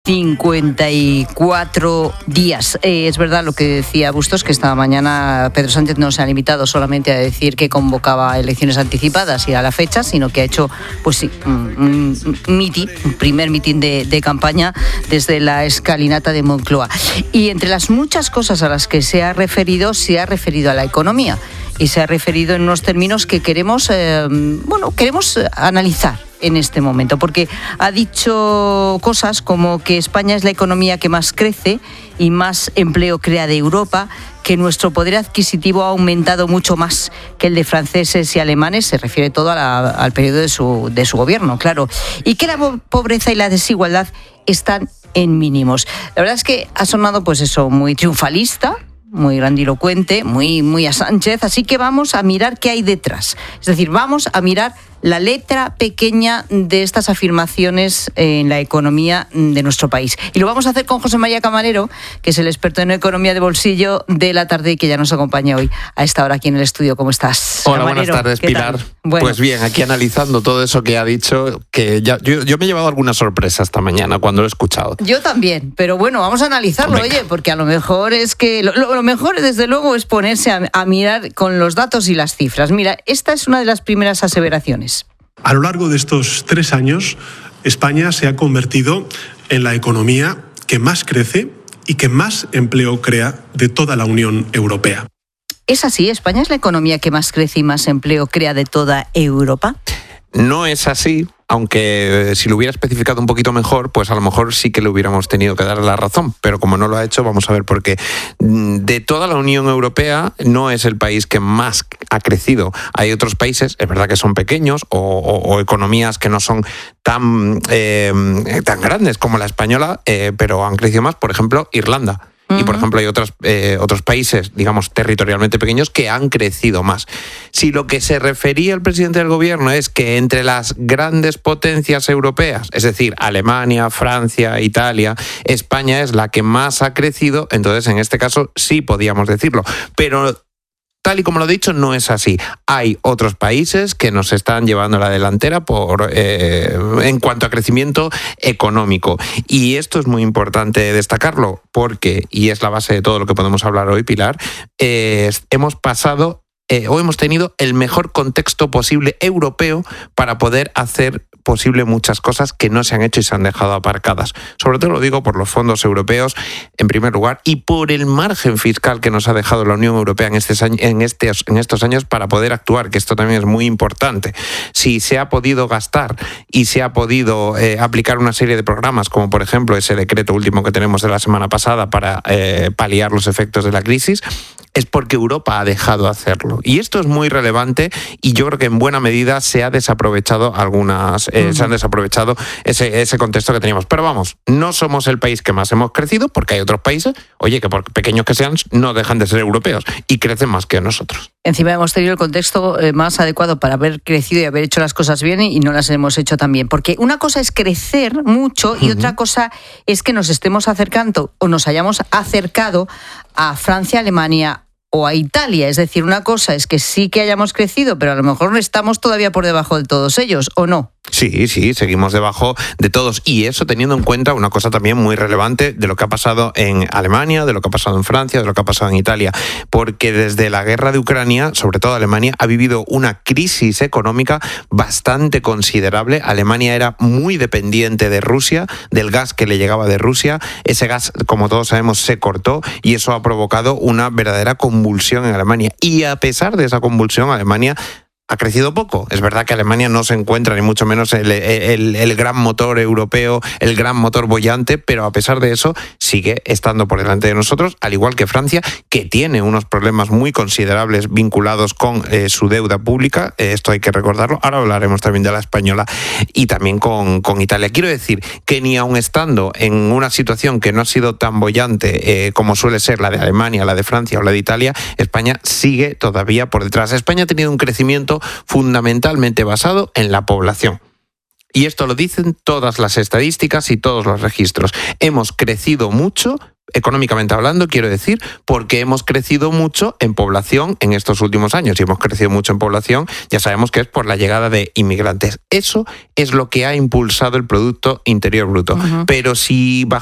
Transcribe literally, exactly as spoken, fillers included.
cincuenta y cuatro días. Eh, es verdad lo que decía Bustos, que esta mañana Pedro Sánchez no se ha limitado solamente a decir que convocaba elecciones anticipadas y a la fecha, sino que ha hecho, pues sí, un, un mitin, un primer mitin de, de campaña desde la escalinata de Moncloa. Y entre las muchas cosas a las que se ha referido, se ha referido a la economía. Y se ha referido en unos términos que queremos, eh, bueno, queremos analizar en este momento, porque ha dicho cosas como que España es la economía que más crece y más empleo crea de Europa, que nuestro poder adquisitivo ha aumentado mucho más que el de franceses y alemanes, se refiere todo a la, al periodo de su, de su gobierno, claro, y que la pobreza y la desigualdad están en mínimos. La verdad es que ha sonado, pues eso, muy triunfalista, muy grandilocuente, muy, muy a Sánchez, así que vamos a mirar qué hay detrás. Es decir, vamos a mirar la letra pequeña de estas afirmaciones en la economía de nuestro país. Y lo vamos a hacer con José María Camarero, que es el experto en economía de bolsillo de La Tarde y que ya nos acompaña hoy a esta hora aquí en el estudio. ¿Cómo estás, Hola, Camarero? Buenas tardes, Pilar. Bueno. Pues bien, aquí analizando todo eso que ha dicho, que ya, yo, yo me he llevado alguna sorpresa esta mañana cuando lo he escuchado. Yo también, pero bueno, vamos a analizarlo, Venga. oye, porque a lo mejor es que, lo, lo mejor desde luego es ponerse a, a mirar con los datos y las cifras. Mira, esta es una de las primeras aseveraciones. A lo largo de estos tres años, España se ha convertido en la economía que más crece y que más empleo crea de toda la Unión Europea. ¿Es así? ¿España es la economía que más crece y más empleo crea de toda Europa? No es así, aunque si lo hubiera especificado un poquito mejor, pues a lo mejor sí que le hubiéramos tenido que dar la razón, pero como no lo ha hecho, vamos a ver por qué. De toda la Unión Europea no es el país que más ha crecido. Hay otros países, es verdad que son pequeños o, o, o economías que no son tan, eh, tan grandes como la española, eh, pero han crecido más, por ejemplo, Irlanda. Y, por ejemplo, hay otros, eh, otros países, digamos, territorialmente pequeños que han crecido más. Si lo que se refería el presidente del gobierno es que entre las grandes potencias europeas, es decir, Alemania, Francia, Italia, España es la que más ha crecido, entonces en este caso sí podíamos decirlo. Pero tal y como lo he dicho, no es así. Hay otros países que nos están llevando a la delantera por, eh, en cuanto a crecimiento económico. Y esto es muy importante destacarlo porque, y es la base de todo lo que podemos hablar hoy, Pilar, eh, hemos pasado eh, o hemos tenido el mejor contexto posible europeo para poder hacer posible muchas cosas que no se han hecho y se han dejado aparcadas. Sobre todo lo digo por los fondos europeos, en primer lugar, y por el margen fiscal que nos ha dejado la Unión Europea en, este, en, este, en estos años para poder actuar, que esto también es muy importante. Si se ha podido gastar y se ha podido eh, aplicar una serie de programas, como por ejemplo ese decreto último que tenemos de la semana pasada para eh, paliar los efectos de la crisis, es porque Europa ha dejado hacerlo. Y esto es muy relevante y yo creo que en buena medida se ha desaprovechado algunas, eh, uh-huh. se han desaprovechado ese, ese contexto que teníamos. Pero vamos, no somos el país que más hemos crecido porque hay otros países, oye, que por pequeños que sean, no dejan de ser europeos y crecen más que nosotros. Encima hemos tenido el contexto más adecuado para haber crecido y haber hecho las cosas bien y no las hemos hecho tan bien. Porque una cosa es crecer mucho y uh-huh. otra cosa es que nos estemos acercando o nos hayamos acercado a Francia, Alemania o a Italia. Es decir, una cosa es que sí que hayamos crecido, pero a lo mejor estamos todavía por debajo de todos ellos, ¿o no? Sí, sí, seguimos debajo de todos. Y eso teniendo en cuenta una cosa también muy relevante de lo que ha pasado en Alemania, de lo que ha pasado en Francia, de lo que ha pasado en Italia. Porque desde la guerra de Ucrania, sobre todo Alemania, ha vivido una crisis económica bastante considerable. Alemania era muy dependiente de Rusia, del gas que le llegaba de Rusia. Ese gas, como todos sabemos, se cortó y eso ha provocado una verdadera convulsión en Alemania. Y a pesar de esa convulsión, Alemania ha crecido poco. Es verdad que Alemania no se encuentra ni mucho menos el, el, el gran motor europeo, el gran motor boyante, pero a pesar de eso sigue estando por delante de nosotros, al igual que Francia, que tiene unos problemas muy considerables vinculados con eh, su deuda pública, eh, esto hay que recordarlo, ahora hablaremos también de la española, y también con, con Italia. Quiero decir que ni aun estando en una situación que no ha sido tan boyante eh, como suele ser la de Alemania, la de Francia o la de Italia, España sigue todavía por detrás. España ha tenido un crecimiento fundamentalmente basado en la población. Y esto lo dicen todas las estadísticas y todos los registros. Hemos crecido mucho, económicamente hablando, quiero decir, porque hemos crecido mucho en población en estos últimos años. Y hemos crecido mucho en población, ya sabemos que es por la llegada de inmigrantes. Eso es lo que ha impulsado el Producto Interior Bruto. Uh-huh. Pero si